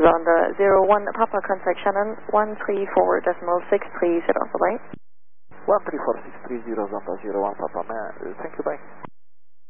Zonda 01 Papa contact Shannon 134.630, bye. 134.630 Zonda 01 Papa, thank you, bye.